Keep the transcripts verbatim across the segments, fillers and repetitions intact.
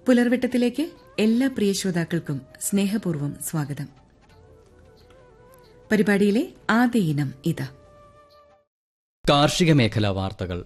പുലർവെട്ടത്തിലേക്ക് എല്ലാ പ്രിയ ശ്രോതാക്കൾക്കും സ്നേഹപൂർവ്വം സ്വാഗതം. പരിപാടിയിലെ ആദ്യ ഇനം ഇത്. കാർഷിക മേഖലാ വാർത്തകൾ.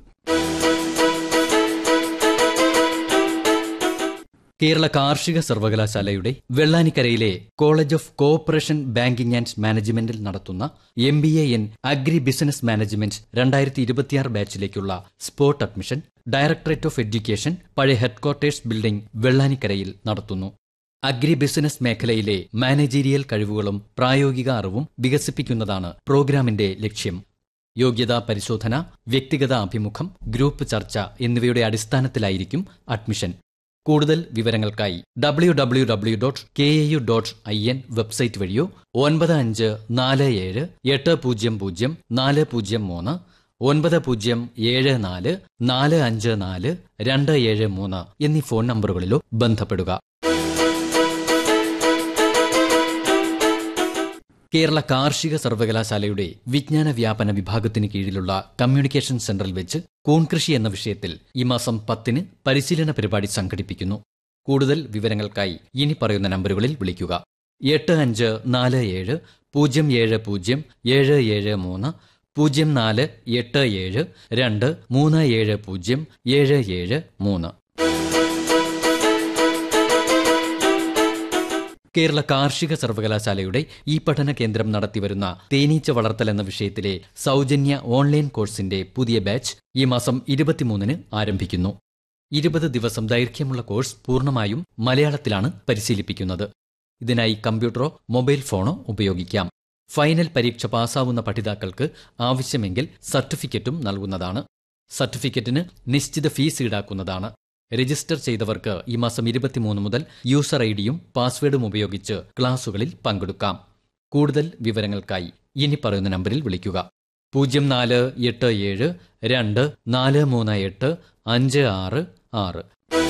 കേരള കാർഷിക സർവകലാശാലയുടെ വെള്ളാനിക്കരയിലെ college of cooperation banking and മാനേജ്മെന്റിൽ നടത്തുന്ന M B A in agri business management രണ്ടായിരത്തി ഇരുപത്തിയാറ് ബാച്ചിലേക്കുള്ള spot admission directorate of education പഴയ ഹെഡ്ക്വാർട്ടേഴ്സ് ബിൽഡിംഗ് വെള്ളാനിക്കരയിൽ നടത്തുന്നു. അഗ്രി ബിസിനസ് മേഖലയിലെ മാനേജീരിയൽ കഴിവുകളും പ്രായോഗിക അറിവും വികസിപ്പിക്കുന്നതാണ് പ്രോഗ്രാമിന്റെ ലക്ഷ്യം. യോഗ്യതാ പരിശോധന, വ്യക്തിഗത അഭിമുഖം, ഗ്രൂപ്പ് ചർച്ച എന്നിവയുടെ അടിസ്ഥാനത്തിലായിരിക്കും അഡ്മിഷൻ. കൂടുതൽ വിവരങ്ങൾക്കായി W W W dot K A U dot I N website വഴിയോ ഒൻപത് അഞ്ച് നാല് ഏഴ് എട്ട് പൂജ്യം പൂജ്യം നാല് പൂജ്യം മൂന്ന് ഒൻപത് പൂജ്യം ഏഴ് നാല് നാല് അഞ്ച് നാല് രണ്ട് ഏഴ് മൂന്ന് എന്നീ ഫോൺ നമ്പറുകളിലോ ബന്ധപ്പെടുക. കേരള കാർഷിക സർവകലാശാലയുടെ വിജ്ഞാന വ്യാപന വിഭാഗത്തിന് കീഴിലുള്ള കമ്മ്യൂണിക്കേഷൻ സെന്ററിൽ വെച്ച് കൂൺകൃഷി എന്ന വിഷയത്തിൽ ഈ മാസം പത്തിന് പരിശീലന പരിപാടി സംഘടിപ്പിക്കുന്നു. കൂടുതൽ വിവരങ്ങൾക്കായി ഇനി പറയുന്ന നമ്പറുകളിൽ വിളിക്കുക. എട്ട് അഞ്ച് നാല് ഏഴ് പൂജ്യം ഏഴ് പൂജ്യം ഏഴ് ഏഴ് മൂന്ന് പൂജ്യം നാല് എട്ട് ഏഴ് രണ്ട് മൂന്ന് ഏഴ് പൂജ്യം ഏഴ് ഏഴ് മൂന്ന്. കേരള കാർഷിക സർവകലാശാലയുടെ ഈ പഠന കേന്ദ്രം നടത്തിവരുന്ന തേനീച്ച വളർത്തൽ എന്ന വിഷയത്തിലെ സൗജന്യ ഓൺലൈൻ കോഴ്സിന്റെ പുതിയ ബാച്ച് ഈ മാസം ഇരുപത്തിമൂന്നിന് ആരംഭിക്കുന്നു. ഇരുപത് ദിവസം ദൈർഘ്യമുള്ള കോഴ്സ് പൂർണ്ണമായും മലയാളത്തിലാണ് പരിശീലിപ്പിക്കുന്നത്. ഇതിനായി കമ്പ്യൂട്ടറോ മൊബൈൽ ഫോണോ ഉപയോഗിക്കാം. ഫൈനൽ പരീക്ഷ പാസ്സാവുന്ന പഠിതാക്കൾക്ക് ആവശ്യമെങ്കിൽ സർട്ടിഫിക്കറ്റും നൽകുന്നതാണ്. സർട്ടിഫിക്കറ്റിന് നിശ്ചിത ഫീസ് ഈടാക്കുന്നതാണ്. രജിസ്റ്റർ ചെയ്തവർക്ക് ഈ മാസം ഇരുപത്തിമൂന്ന് മുതൽ യൂസർ ഐ ഡിയും പാസ്വേഡും ഉപയോഗിച്ച് ക്ലാസുകളിൽ പങ്കെടുക്കാം. കൂടുതൽ വിവരങ്ങൾക്കായി ഇനി പറയുന്ന നമ്പറിൽ വിളിക്കുക. പൂജ്യം നാല് എട്ട് ഏഴ് രണ്ട് നാല് മൂന്ന് എട്ട് അഞ്ച് ആറ് ആറ്.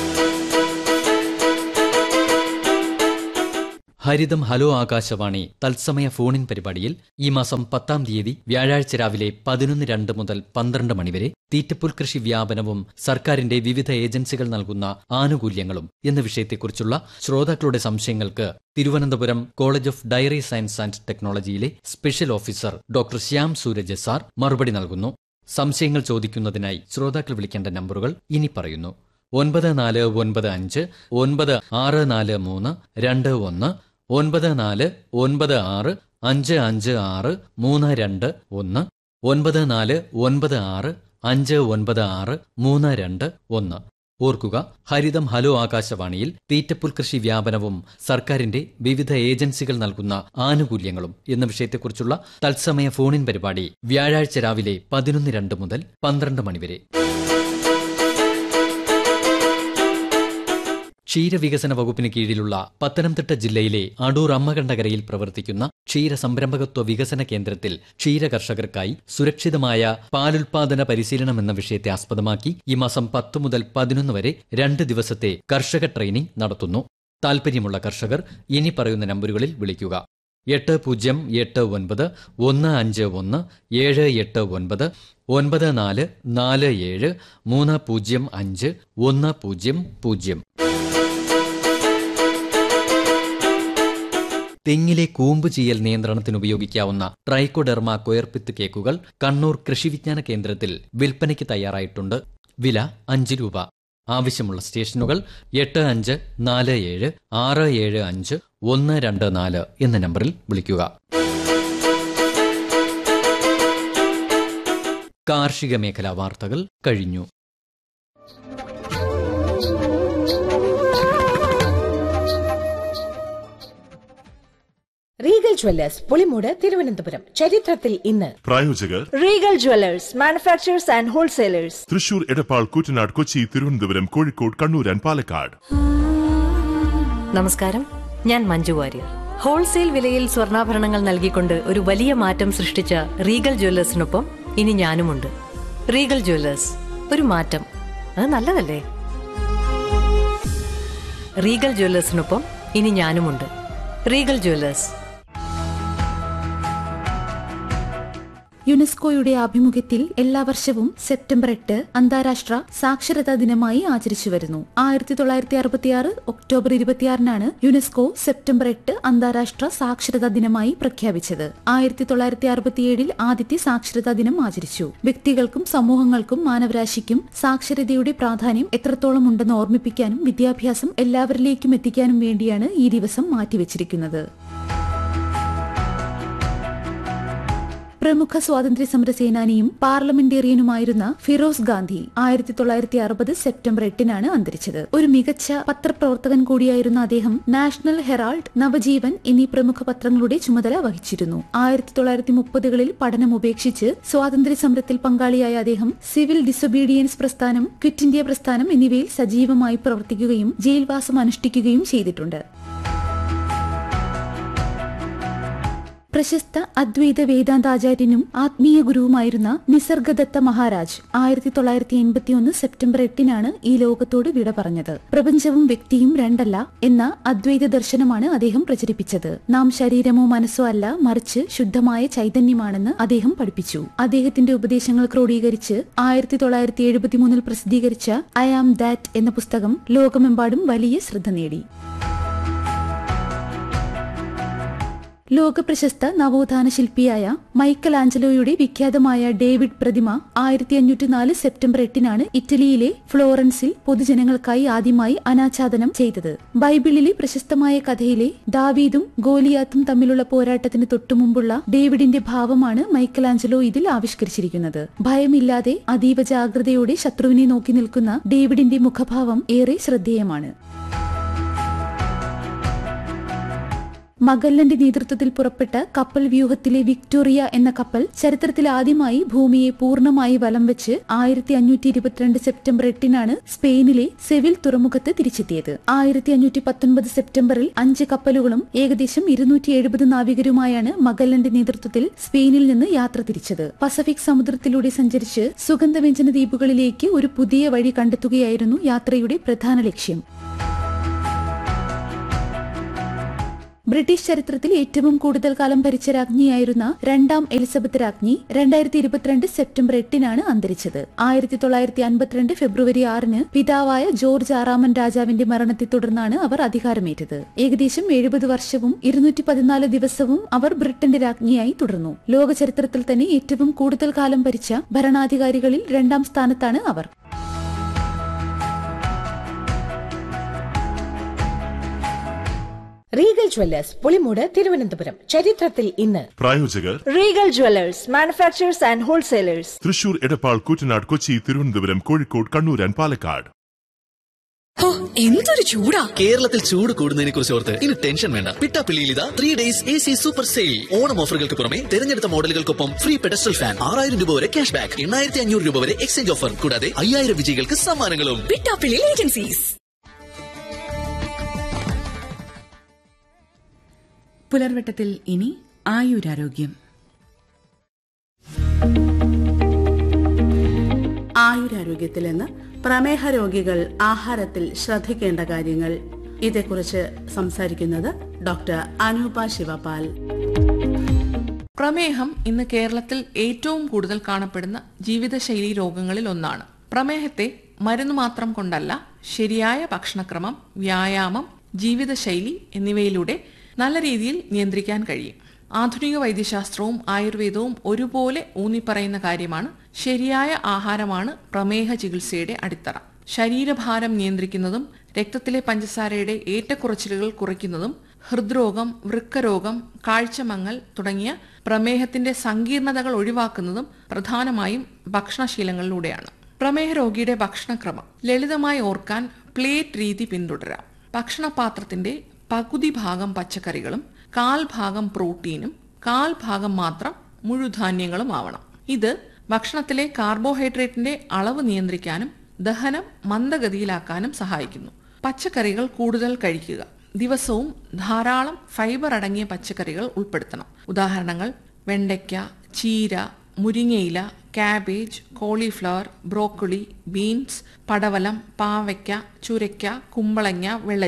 ഹരിതം ഹലോ ആകാശവാണി തത്സമയ ഫോണിൻ പരിപാടിയിൽ ഈ മാസം പത്താം തീയതി വ്യാഴാഴ്ച രാവിലെ പതിനൊന്ന് രണ്ട് മുതൽ പന്ത്രണ്ട് മണിവരെ തീറ്റപ്പുൽ കൃഷി വ്യാപനവും സർക്കാരിന്റെ വിവിധ ഏജൻസികൾ നൽകുന്ന ആനുകൂല്യങ്ങളും എന്ന വിഷയത്തെക്കുറിച്ചുള്ള ശ്രോതാക്കളുടെ സംശയങ്ങൾക്ക് Thiruvananthapuram college of dairy science and ടെക്നോളജിയിലെ special officer doctor Shyam Sooraj sir മറുപടി നൽകുന്നു. സംശയങ്ങൾ ചോദിക്കുന്നതിനായി ശ്രോതാക്കൾ വിളിക്കേണ്ട നമ്പറുകൾ ഇനി പറയുന്നു. ഒൻപത് നാല് ഒൻപത് അഞ്ച് ഒൻപത് ആറ് നാല് മൂന്ന് രണ്ട് ഒന്ന് ഒൻപത് നാല് ഒൻപത് ആറ് അഞ്ച് അഞ്ച് ആറ് മൂന്ന് രണ്ട് ഒന്ന് ഒൻപത് നാല് ഒൻപത് ആറ് അഞ്ച് ഒൻപത് ആറ് മൂന്ന് രണ്ട് ഒന്ന്. ഓർക്കുക, ഹരിതം ഹലോ ആകാശവാണിയിൽ തീറ്റപ്പുൽ കൃഷി വ്യാപനവും സർക്കാരിന്റെ വിവിധ ഏജൻസികൾ നൽകുന്ന ആനുകൂല്യങ്ങളും എന്ന വിഷയത്തെക്കുറിച്ചുള്ള തത്സമയ ഫോണിൻ പരിപാടി വ്യാഴാഴ്ച രാവിലെ പതിനൊന്ന് രണ്ട് മുതൽ പന്ത്രണ്ട് മണിവരെ. ക്ഷീരവികസന വകുപ്പിന് കീഴിലുള്ള പത്തനംതിട്ട ജില്ലയിലെ അടൂർ അമ്മകണ്ഠകരയിൽ പ്രവർത്തിക്കുന്ന ക്ഷീര സംരംഭകത്വ വികസന കേന്ദ്രത്തിൽ ക്ഷീര കർഷകർക്കായി സുരക്ഷിതമായ പാലുൽപാദന പരിശീലനം എന്ന വിഷയത്തെ ആസ്പദമാക്കി ഈ മാസം പത്ത് മുതൽ പതിനൊന്ന് വരെ രണ്ട് ദിവസത്തെ കർഷക ട്രെയിനിംഗ് നടത്തുന്നു. താൽപര്യമുള്ള കർഷകർ ഇനി പറയുന്ന നമ്പറുകളിൽ വിളിക്കുക. എട്ട് പൂജ്യം എട്ട് ഒൻപത് ഒന്ന് അഞ്ച് ഒന്ന് ഏഴ് എട്ട് ഒൻപത് ഒൻപത് നാല് നാല് ഏഴ് മൂന്ന് പൂജ്യം അഞ്ച് ഒന്ന് പൂജ്യം പൂജ്യം. തെങ്ങിലെ കൂമ്പ് ചീയൽ നിയന്ത്രണത്തിന് ഉപയോഗിക്കാവുന്ന ട്രൈക്കോഡെർമ കൊയർപിത്ത് കേക്കുകൾ കണ്ണൂർ കൃഷിവിജ്ഞാന കേന്ദ്രത്തിൽ വിൽപ്പനയ്ക്ക് തയ്യാറായിട്ടുണ്ട്. വില അഞ്ച് രൂപ. ആവശ്യമുള്ള സ്റ്റേഷനുകൾ എട്ട് അഞ്ച് നാല് ഏഴ് ആറ് ഏഴ് അഞ്ച് ഒന്ന് രണ്ട് നാല് എന്ന നമ്പറിൽ വിളിക്കുക. കാർഷിക മേഖലാ വാർത്തകൾ കഴിഞ്ഞു. Regal Jewellers Pulimoodu Thiruvananthapuram. ചരിത്രത്തിൽ ഇന്ന്. പ്രായോജകർ Regal Jewellers manufacturers and wholesalers, Thrissur, Edappal, Koottanad, Kochi, Thiruvananthapuram, Kozhikode, Kannur and Palakkad. നമസ്കാരം, ഞാൻ മഞ്ജു വാര്യർ. ഹോൾസെയിൽ വിലയിൽ സ്വർണ്ണാഭരണങ്ങൾ നൽകിക്കൊണ്ട് ഒരു വലിയ മാറ്റം സൃഷ്ടിച്ച റീഗൽ ജ്വല്ലേഴ്സിനൊപ്പം ഇനി ഞാനുമുണ്ട്. റീഗൽ ജ്വല്ലേഴ്സ്, ഒരു മാറ്റം, അത് നല്ലതല്ലേ? റീഗൽ ജ്വല്ലേഴ്സിനൊപ്പം ഇനി ഞാനുമുണ്ട്. Regal Jewellers. യുനെസ്കോയുടെ ആഭിമുഖ്യത്തിൽ എല്ലാ വർഷവും സെപ്റ്റംബർ എട്ട് അന്താരാഷ്ട്ര സാക്ഷരതാ ദിനമായി ആചരിച്ചു വരുന്നു. ആയിരത്തി തൊള്ളായിരത്തി അറുപത്തിയാറ് ഒക്ടോബർ ഇരുപത്തിയാറിനാണ് യുനെസ്കോ സെപ്റ്റംബർ എട്ട് അന്താരാഷ്ട്ര സാക്ഷരതാ ദിനമായി പ്രഖ്യാപിച്ചത്. ആയിരത്തി തൊള്ളായിരത്തി അറുപത്തിയേഴിൽ ആദ്യത്തെ സാക്ഷരതാ ദിനം ആചരിച്ചു. വ്യക്തികൾക്കും സമൂഹങ്ങൾക്കും മാനവരാശിക്കും സാക്ഷരതയുടെ പ്രാധാന്യം എത്രത്തോളം ഉണ്ടെന്ന് ഓർമ്മിപ്പിക്കാനും വിദ്യാഭ്യാസം എല്ലാവരിലേക്കും എത്തിക്കാനും വേണ്ടിയാണ് ഈ ദിവസം മാറ്റിവെച്ചിരിക്കുന്നത്. പ്രമുഖ സ്വാതന്ത്ര്യ സമര സേനാനിയും പാർലമെന്റേറിയനുമായിരുന്ന ഫിറോസ് ഗാന്ധി ആയിരത്തി തൊള്ളായിരത്തി അറുപത് സെപ്റ്റംബർ എട്ടിനാണ് അന്തരിച്ചത്. ഒരു മികച്ച പത്രപ്രവർത്തകൻ കൂടിയായിരുന്ന അദ്ദേഹം നാഷണൽ ഹെറാൾഡ്, നവജീവൻ എന്നീ പ്രമുഖ പത്രങ്ങളുടെ ചുമതല വഹിച്ചിരുന്നു. ആയിരത്തി തൊള്ളായിരത്തി മുപ്പതുകളിൽ പഠനം ഉപേക്ഷിച്ച് സ്വാതന്ത്ര്യ സമരത്തിൽ പങ്കാളിയായ അദ്ദേഹം സിവിൽ ഡിസൊബീഡിയൻസ് പ്രസ്ഥാനം, ക്വിറ്റ് ഇന്ത്യ പ്രസ്ഥാനം എന്നിവയിൽ സജീവമായി പ്രവർത്തിക്കുകയും ജയിൽവാസം അനുഷ്ഠിക്കുകയും ചെയ്തിട്ടുണ്ട്. പ്രശസ്ത അദ്വൈത വേദാന്താചാര്യനും ആത്മീയ ഗുരുവുമായിരുന്ന നിസർഗദത്ത മഹാരാജ് ആയിരത്തി തൊള്ളായിരത്തി എൺപത്തിയൊന്ന് സെപ്റ്റംബർ എട്ടിനാണ് ഈ ലോകത്തോട് വിട പറഞ്ഞത്. പ്രപഞ്ചവും വ്യക്തിയും രണ്ടല്ല എന്ന അദ്വൈത ദർശനമാണ് അദ്ദേഹം പ്രചരിപ്പിച്ചത്. നാം ശരീരമോ മനസ്സോ അല്ല, മറിച്ച് ശുദ്ധമായ ചൈതന്യമാണെന്ന് അദ്ദേഹം പഠിപ്പിച്ചു. അദ്ദേഹത്തിന്റെ ഉപദേശങ്ങൾ ക്രോഡീകരിച്ച് ആയിരത്തി തൊള്ളായിരത്തി എഴുപത്തിമൂന്നിൽ പ്രസിദ്ധീകരിച്ച ഐ ആം ദാറ്റ് എന്ന പുസ്തകം ലോകമെമ്പാടും വലിയ ശ്രദ്ധ നേടി. ലോകപ്രശസ്ത നവോത്ഥാന ശില്പിയായ മൈക്കൽ ആഞ്ചലോയുടെ വിഖ്യാതമായ ഡേവിഡ് പ്രതിമ ആയിരത്തി അഞ്ഞൂറ്റി നാല് സെപ്റ്റംബർ എട്ടിനാണ് ഇറ്റലിയിലെ ഫ്ലോറൻസിൽ പൊതുജനങ്ങൾക്കായി ആദ്യമായി അനാച്ഛാദനം ചെയ്തത്. ബൈബിളിലെ പ്രശസ്തമായ കഥയിലെ ദാവീദും ഗോലിയാത്തും തമ്മിലുള്ള പോരാട്ടത്തിന് തൊട്ടുമുമ്പുള്ള ഡേവിഡിന്റെ ഭാവമാണ് മൈക്കൽ ആഞ്ചലോ ഇതിൽ ആവിഷ്കരിച്ചിരിക്കുന്നത്. ഭയമില്ലാതെ അതീവ ജാഗ്രതയോടെ ശത്രുവിനെ നോക്കി നിൽക്കുന്ന ഡേവിഡിന്റെ മുഖഭാവം ഏറെ ശ്രദ്ധേയമാണ്. മഗല്ലന്റെ നേതൃത്വത്തിൽ പുറപ്പെട്ട കപ്പൽ വ്യൂഹത്തിലെ വിക്ടോറിയ എന്ന കപ്പൽ ചരിത്രത്തിൽ ആദ്യമായി ഭൂമിയെ പൂർണ്ണമായി വലം വെച്ച് ആയിരത്തി അഞ്ഞൂറ്റി ഇരുപത്തിരണ്ട് സെപ്റ്റംബർ എട്ടിനാണ് സ്പെയിനിലെ സെവിൽ തുറമുഖത്ത് തിരിച്ചെത്തിയത്. ആയിരത്തി അഞ്ഞൂറ്റി പത്തൊൻപത് സെപ്റ്റംബറിൽ അഞ്ച് കപ്പലുകളും ഏകദേശം ഇരുന്നൂറ്റി എഴുപത് നാവികരുമായാണ് മഗല്ലന്റെ നേതൃത്വത്തിൽ സ്പെയിനിൽ നിന്ന് യാത്ര തിരിച്ചത്. പസഫിക് സമുദ്രത്തിലൂടെ സഞ്ചരിച്ച് സുഗന്ധവ്യഞ്ജന ദ്വീപുകളിലേക്ക് ഒരു പുതിയ വഴി കണ്ടെത്തുകയായിരുന്നു യാത്രയുടെ പ്രധാന ലക്ഷ്യം. ബ്രിട്ടീഷ് ചരിത്രത്തിൽ ഏറ്റവും കൂടുതൽ കാലം ഭരിച്ച രാജ്ഞിയായിരുന്ന രണ്ടാം എലിസബത്ത് രാജ്ഞി രണ്ടായിരത്തി ഇരുപത്തിരണ്ട് സെപ്റ്റംബർ എട്ടിനാണ് അന്തരിച്ചത്. ആയിരത്തി തൊള്ളായിരത്തി അൻപത്തിരണ്ട് ഫെബ്രുവരി ആറിന് പിതാവായ ജോർജ് ആറാമൻ രാജാവിന്റെ മരണത്തെ തുടർന്നാണ് അവർ അധികാരമേറ്റത്. ഏകദേശം എഴുപത് വർഷവും ഇരുന്നൂറ്റി പതിനാല് ദിവസവും അവർ ബ്രിട്ടന്റെ രാജ്ഞിയായി തുടർന്നു. ലോക ചരിത്രത്തിൽ തന്നെ ഏറ്റവും കൂടുതൽ കാലം ഭരിച്ച ഭരണാധികാരികളിൽ രണ്ടാം സ്ഥാനത്താണ് അവർ. Regal Jewellers Pulimoodu Thiruvananthapuram. ചരിത്രത്തിൽ ഇന്ന്. പ്രായോജകർ Regal Jewellers, manufacturers and wholesalers, Thrissur, Edappal, Koottanad, Kochi, Thiruvananthapuram, Kozhikode, Kannur and Palakkad. എന്തൊരു ചൂടാ! കേരളത്തിൽ ചൂട് കൂടുന്നതിനെ കുറിച്ച് ഓർത്ത് ഇനി ടെൻഷൻ വേണ്ട. പിട്ടാപ്പിള്ളിയിൽ ഇതാ three days A C super sale. Onam ഓഫറുകൾക്ക് പുറമെ തെരഞ്ഞെടുത്ത മോഡലുകൾക്കൊപ്പം ഫ്രീ പെഡസ്റ്റൽ ഫാൻ, ആറായിരം രൂപ വരെ ക്യാഷ് ബാക്ക്, എണ്ണായിരത്തി അഞ്ഞൂറ് രൂപ വരെ എക്സ്ചേഞ്ച് ഓഫർ, കൂടാതെ അയ്യായിരം വിജയികൾക്ക് സമ്മാനങ്ങളും. പിട്ടാപ്പിള്ളി ഏജൻസീസ്. പുലർവട്ടത്തിൽ ഇനി ആയുരാരോഗ്യം. ആയുരാരോഗ്യത്തിൽ നിന്ന് പ്രമേഹ രോഗികൾ ആഹാരത്തിൽ ശ്രദ്ധിക്കേണ്ട കാര്യങ്ങൾ, ഇതേക്കുറിച്ച് സംസാരിക്കുന്നത് ഡോക്ടർ അനൂപ ശിവപാൽ. പ്രമേഹം ഇന്ന് കേരളത്തിൽ ഏറ്റവും കൂടുതൽ കാണപ്പെടുന്ന ജീവിതശൈലി രോഗങ്ങളിൽ ഒന്നാണ്. പ്രമേഹത്തെ മരുന്ന് മാത്രം കൊണ്ടല്ല, ശരിയായ ഭക്ഷണക്രമം, വ്യായാമം, ജീവിതശൈലി എന്നിവയിലൂടെ നല്ല രീതിയിൽ നിയന്ത്രിക്കാൻ കഴിയും. ആധുനിക വൈദ്യശാസ്ത്രവും ആയുർവേദവും ഒരുപോലെ ഊന്നിപ്പറയുന്ന കാര്യമാണ് ശരിയായ ആഹാരമാണ് പ്രമേഹ ചികിത്സയുടെ അടിത്തറ. ശരീരഭാരം നിയന്ത്രിക്കുന്നതും രക്തത്തിലെ പഞ്ചസാരയുടെ ഏറ്റക്കുറച്ചിലുകൾ കുറയ്ക്കുന്നതും ഹൃദ്രോഗം, വൃക്കരോഗം, കാഴ്ചമങ്ങൽ തുടങ്ങിയ പ്രമേഹത്തിന്റെ സങ്കീർണതകൾ ഒഴിവാക്കുന്നതും പ്രധാനമായും ഭക്ഷണശീലങ്ങളിലൂടെയാണ്. പ്രമേഹ രോഗിയുടെ ഭക്ഷണക്രമം ലളിതമായി ഓർക്കാൻ പ്ലേറ്റ് രീതി പിന്തുടരാം. ഭക്ഷണപാത്രത്തിന്റെ പകുതി ഭാഗം പച്ചക്കറികളും കാൽ ഭാഗം പ്രോട്ടീനും കാൽ ഭാഗം മാത്രം മുഴുധാന്യങ്ങളും ആവണം. ഇത് ഭക്ഷണത്തിലെ കാർബോഹൈഡ്രേറ്റിന്റെ അളവ് നിയന്ത്രിക്കാനും ദഹനം മന്ദഗതിയിലാക്കാനും സഹായിക്കുന്നു. പച്ചക്കറികൾ കൂടുതൽ കഴിക്കുക. ദിവസവും ധാരാളം ഫൈബർ അടങ്ങിയ പച്ചക്കറികൾ ഉൾപ്പെടുത്തണം. ഉദാഹരണങ്ങൾ വെണ്ടയ്ക്ക, ചീര, മുരിങ്ങയില, കാബേജ്, കോളിഫ്ലവർ, ബ്രോക്കോളി, ബീൻസ്, പടവലം, പാവയ്ക്ക, ചുരയ്ക്ക, കുമ്പളങ്ങ, വെള്ളരിക്ക.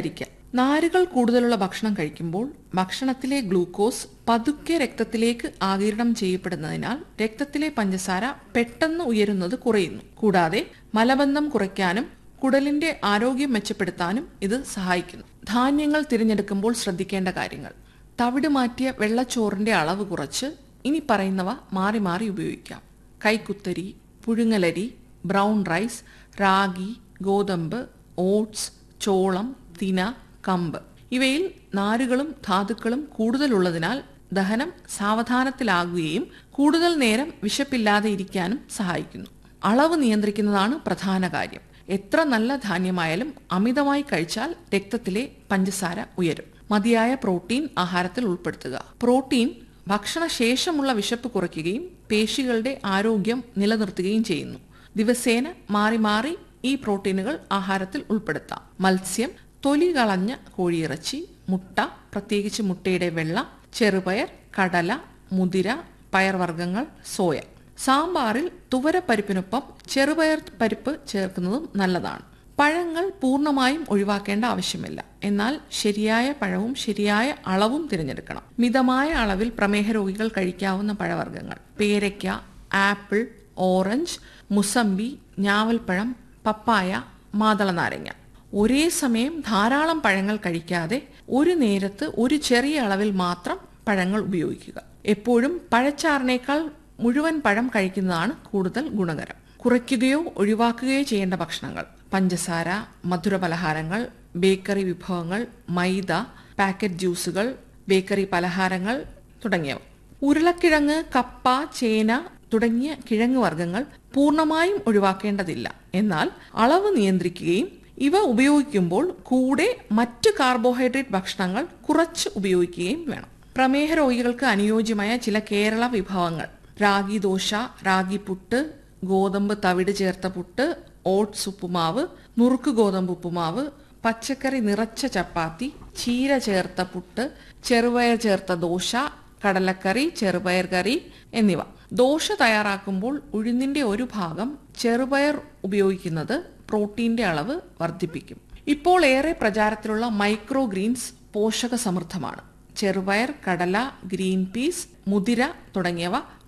നാരുകൾ കൂടുതലുള്ള ഭക്ഷണം കഴിക്കുമ്പോൾ ഭക്ഷണത്തിലെ ഗ്ലൂക്കോസ് പതുക്കെ രക്തത്തിലേക്ക് ആഗിരണം ചെയ്യപ്പെടുന്നതിനാൽ രക്തത്തിലെ പഞ്ചസാര പെട്ടെന്ന് ഉയരുന്നത് കുറയുന്നു. കൂടാതെ മലബന്ധം കുറയ്ക്കാനും കുടലിന്റെ ആരോഗ്യം മെച്ചപ്പെടുത്താനും ഇത് സഹായിക്കുന്നു. ധാന്യങ്ങൾ തിരഞ്ഞെടുക്കുമ്പോൾ ശ്രദ്ധിക്കേണ്ട കാര്യങ്ങൾ: തവിട് മാറ്റിയ വെള്ളച്ചോറിന്റെ അളവ് കുറച്ച് ഇനി പറയുന്നവ മാറി മാറി ഉപയോഗിക്കാം. കൈക്കുത്തരി, പുഴുങ്ങലരി, ബ്രൗൺ റൈസ്, റാഗി, ഗോതമ്പ്, ഓട്സ്, ചോളം, തിന, കമ്പ്. ഇവയിൽ നാരുകളും ധാതുക്കളും കൂടുതലുള്ളതിനാൽ ദഹനം സാവധാനത്തിലാകുകയും കൂടുതൽ നേരം വിശപ്പില്ലാതെ ഇരിക്കാനും സഹായിക്കുന്നു. അളവ് നിയന്ത്രിക്കുന്നതാണ് പ്രധാന കാര്യം. എത്ര നല്ല ധാന്യമായാലും അമിതമായി കഴിച്ചാൽ രക്തത്തിലെ പഞ്ചസാര ഉയരും. മതിയായ പ്രോട്ടീൻ ആഹാരത്തിൽ ഉൾപ്പെടുത്തുക. പ്രോട്ടീൻ ഭക്ഷണശേഷമുള്ള വിശപ്പ് കുറയ്ക്കുകയും പേശികളുടെ ആരോഗ്യം നിലനിർത്തുകയും ചെയ്യുന്നു. ദിവസേന മാറി മാറി ഈ പ്രോട്ടീനുകൾ ആഹാരത്തിൽ ഉൾപ്പെടുത്താം. മത്സ്യം, തൊലി കളഞ്ഞ കോഴിയിറച്ചി, മുട്ട, പ്രത്യേകിച്ച് മുട്ടയുടെ വെള്ള, ചെറുപയർ, കടല, മുതിര, പയർവർഗ്ഗങ്ങൾ, സോയ. സാമ്പാറിൽ തുവരപ്പരിപ്പിനൊപ്പം ചെറുപയർ പരിപ്പ് ചേർക്കുന്നതും നല്ലതാണ്. പഴങ്ങൾ പൂർണ്ണമായും ഒഴിവാക്കേണ്ട ആവശ്യമില്ല. എന്നാൽ ശരിയായ പഴവും ശരിയായ അളവും തിരഞ്ഞെടുക്കണം. മിതമായ അളവിൽ പ്രമേഹ രോഗികൾ കഴിക്കാവുന്ന പഴവർഗ്ഗങ്ങൾ: പേരയ്ക്ക, ആപ്പിൾ, ഓറഞ്ച്, മുസമ്പി, ഞാവൽപ്പഴം, പപ്പായ, മാതളനാരങ്ങ. ഒരേ സമയം ധാരാളം പഴങ്ങൾ കഴിക്കാതെ ഒരു നേരത്ത് ഒരു ചെറിയ അളവിൽ മാത്രം പഴങ്ങൾ ഉപയോഗിക്കുക. എപ്പോഴും പഴച്ചാറിനേക്കാൾ മുഴുവൻ പഴം കഴിക്കുന്നതാണ് കൂടുതൽ ഗുണകരം. കുറയ്ക്കുകയോ ഒഴിവാക്കുകയോ ചെയ്യേണ്ട ഭക്ഷണങ്ങൾ: പഞ്ചസാര, മധുരപലഹാരങ്ങൾ, ബേക്കറി വിഭവങ്ങൾ, മൈദ, പാക്കറ്റ് ജ്യൂസുകൾ, ബേക്കറി പലഹാരങ്ങൾ തുടങ്ങിയവ. ഉരുളക്കിഴങ്ങ്, കപ്പ, ചേന തുടങ്ങിയ കിഴങ്ങ് വർഗ്ഗങ്ങൾ പൂർണ്ണമായും ഒഴിവാക്കേണ്ടതില്ല. എന്നാൽ അളവ് നിയന്ത്രിക്കുകയും ഇവ ഉപയോഗിക്കുമ്പോൾ കൂടെ മറ്റ് കാർബോഹൈഡ്രേറ്റ് ഭക്ഷണങ്ങൾ കുറച്ച് ഉപയോഗിക്കുകയും വേണം. പ്രമേഹ രോഗികൾക്ക് അനുയോജ്യമായ ചില കേരള വിഭവങ്ങൾ: റാഗി ദോശ, റാഗി പുട്ട്, ഗോതമ്പ് തവിട് ചേർത്ത പുട്ട്, ഓട്സ് ഉപ്പുമാവ്, നുറുക്ക് ഗോതമ്പ് ഉപ്പുമാവ്, പച്ചക്കറി നിറച്ച ചപ്പാത്തി, ചീര ചേർത്ത പുട്ട്, ചെറുപയർ ചേർത്ത ദോശ, കടലക്കറി, ചെറുപയർ കറി എന്നിവ. ദോശ തയ്യാറാക്കുമ്പോൾ ഉഴുന്നിന്റെ ഒരു ഭാഗം ചെറുപയർ ഉപയോഗിക്കുന്നത് പ്രോട്ടീന്റെ അളവ് വർദ്ധിപ്പിക്കും. ഇപ്പോൾ ഏറെ പ്രചാരത്തിലുള്ള മൈക്രോ ഗ്രീൻസ് പോഷക സമൃദ്ധമാണ്. ചെറുപയർ, കടല, ഗ്രീൻ പീസ്, മുതിര തുടങ്ങിയവ